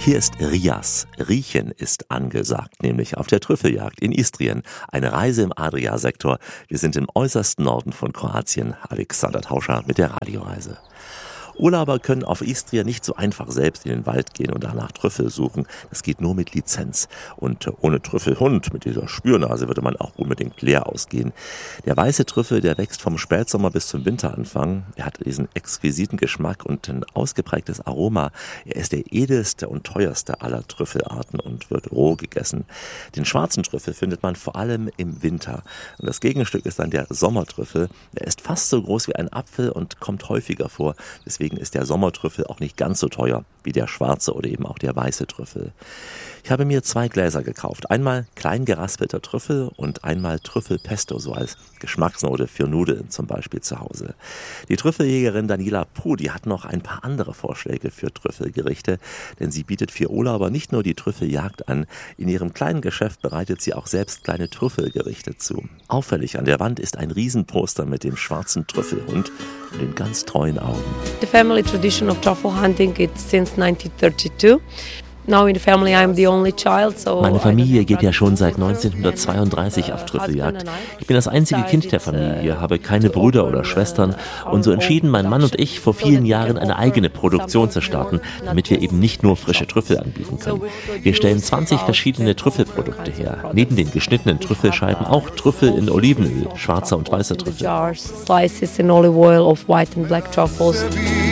Hier ist Rias. Riechen ist angesagt, nämlich auf der Trüffeljagd in Istrien. Eine Reise im Adria-Sektor. Wir sind im äußersten Norden von Kroatien. Alexander Tauscher mit der Radioreise. Urlauber können auf Istrien nicht so einfach selbst in den Wald gehen und danach Trüffel suchen. Das geht nur mit Lizenz. Und ohne Trüffelhund, mit dieser Spürnase, würde man auch unbedingt leer ausgehen. Der weiße Trüffel, der wächst vom Spätsommer bis zum Winteranfang. Er hat diesen exquisiten Geschmack und ein ausgeprägtes Aroma. Er ist der edelste und teuerste aller Trüffelarten und wird roh gegessen. Den schwarzen Trüffel findet man vor allem im Winter. Und das Gegenstück ist dann der Sommertrüffel. Er ist fast so groß wie ein Apfel und kommt häufiger vor. Deswegen ist der Sommertrüffel auch nicht ganz so teuer wie der schwarze oder eben auch der weiße Trüffel. Ich habe mir 2 Gläser gekauft. Einmal klein geraspelter Trüffel und einmal Trüffelpesto, so als Geschmacksnote für Nudeln zum Beispiel zu Hause. Die Trüffeljägerin Daniela Puh, die hat noch ein paar andere Vorschläge für Trüffelgerichte, denn sie bietet für Urlauber nicht nur die Trüffeljagd an, in ihrem kleinen Geschäft bereitet sie auch selbst kleine Trüffelgerichte zu. Auffällig an der Wand ist ein Riesenposter mit dem schwarzen Trüffelhund und den ganz treuen Augen. The family tradition of truffle hunting is since 1932. Now in the family I'm the only child, so Meine Familie geht ja schon seit 1932 auf Trüffeljagd. Ich bin das einzige Kind der Familie, habe keine Brüder oder Schwestern und so entschieden mein Mann und ich vor vielen Jahren eine eigene Produktion zu starten, damit wir eben nicht nur frische Trüffel anbieten können. Wir stellen 20 verschiedene Trüffelprodukte her. Neben den geschnittenen Trüffelscheiben auch Trüffel in Olivenöl, schwarzer und weißer Trüffel. Slices in olive oil of white and black truffles.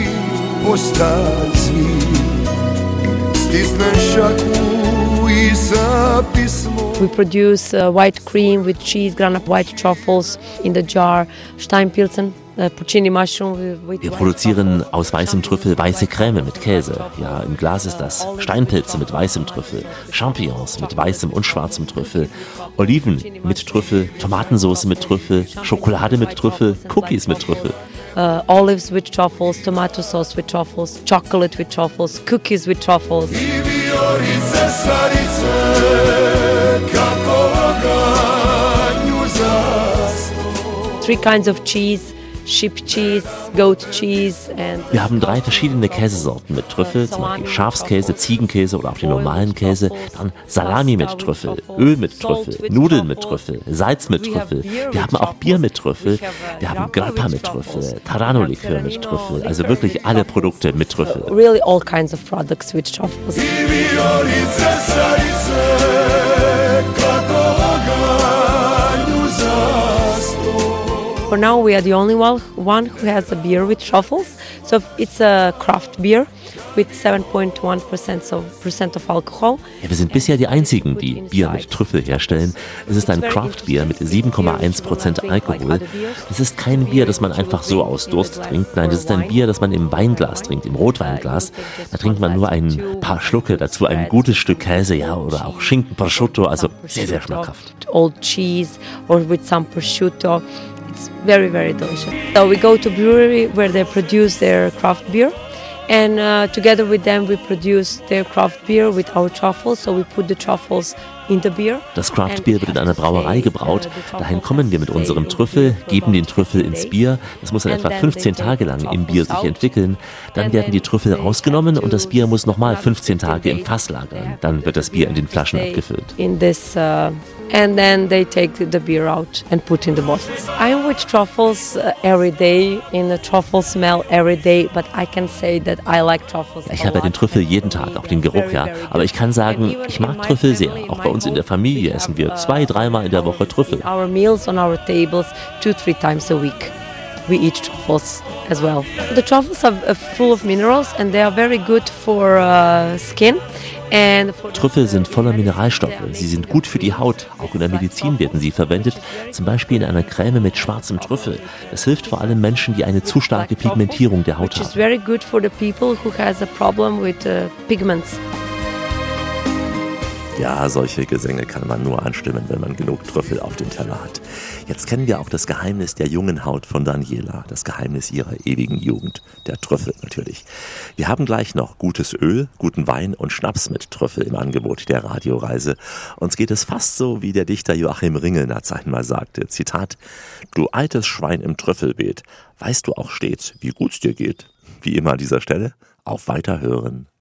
We produce white cream with cheese, ground-up white truffles in the jar, Steinpilzen, Porcini mushroom. Wir produzieren aus weißem Trüffel weiße Creme mit Käse. Ja, im Glas ist das. Steinpilze mit weißem Trüffel, Champignons mit weißem und schwarzem Trüffel, Oliven mit Trüffel, Tomatensauce mit Trüffel, Schokolade mit Trüffel, Cookies mit Trüffel. Olives with truffles, tomato sauce with truffles, chocolate with truffles, cookies with truffles. 3 kinds of cheese. Sheep cheese, goat cheese and Wir haben 3 verschiedene Käsesorten mit Trüffel, zum Beispiel Schafskäse, Ziegenkäse oder auch den normalen Käse, dann Salami mit Trüffel, Öl mit Trüffel, Nudeln mit Trüffel, Salz mit Trüffel, wir haben auch Bier mit Trüffel, wir haben Grappa mit Trüffel, Tarano-Likör mit Trüffel, also wirklich alle Produkte mit Trüffel. Really all kinds of products with truffles. For now, we are the only one who has a beer with truffles. So it's a craft beer with 7.1% of alcohol. Ja, wir sind bisher die einzigen, die Bier mit Trüffel herstellen. Es ist ein Craft-Bier mit 7,1% Alkohol. Es ist kein Bier, das man einfach so aus Durst trinkt. Nein, das ist ein Bier, das man im Weinglas trinkt, im Rotweinglas. Da trinkt man nur ein paar Schlucke, dazu ein gutes Stück Käse, ja, oder auch Schinken, Prosciutto, also sehr, sehr schmackhaft. Old cheese or with some prosciutto. It's very, very delicious. So we go to brewery where they produce their craft beer. And together with them we produce their craft beer with our truffles. So we put the truffles in the beer. Das Craft-Bier wird in einer Brauerei gebraut. Dahin kommen wir mit unserem Trüffel, geben den Trüffel ins Bier. Das muss dann etwa 15 Tage lang im Bier sich entwickeln. Dann werden die Trüffel rausgenommen und das Bier muss nochmal 15 Tage im Fass lagern. Dann wird das Bier in den Flaschen abgefüllt. And then they take the beer out and put in the bottles. I'm with truffles every day, in the truffle smell every day, but I can say that I like truffles. Ich habe ja den Trüffel jeden Tag, auch den Geruch, ja. Aber ich kann sagen, ich mag Trüffel sehr. Auch bei uns in der Familie essen wir 2-3 Mal in der Woche Trüffel. Our meals on our tables 2-3 times a week. We eat truffles as well. The truffles are full of minerals and they are very good for skin. Trüffel sind voller Mineralstoffe. Sie sind gut für die Haut. Auch in der Medizin werden sie verwendet, zum Beispiel in einer Creme mit schwarzem Trüffel. Das hilft vor allem Menschen, die eine zu starke Pigmentierung der Haut haben. Which is very good for the people who has a problem with pigments. Ja, solche Gesänge kann man nur anstimmen, wenn man genug Trüffel auf dem Teller hat. Jetzt kennen wir auch das Geheimnis der jungen Haut von Daniela, das Geheimnis ihrer ewigen Jugend, der Trüffel natürlich. Wir haben gleich noch gutes Öl, guten Wein und Schnaps mit Trüffel im Angebot der Radioreise. Uns geht es fast so, wie der Dichter Joachim Ringelnatz einmal sagte, Zitat, du altes Schwein im Trüffelbeet, weißt du auch stets, wie gut's dir geht? Wie immer an dieser Stelle, auf Weiterhören.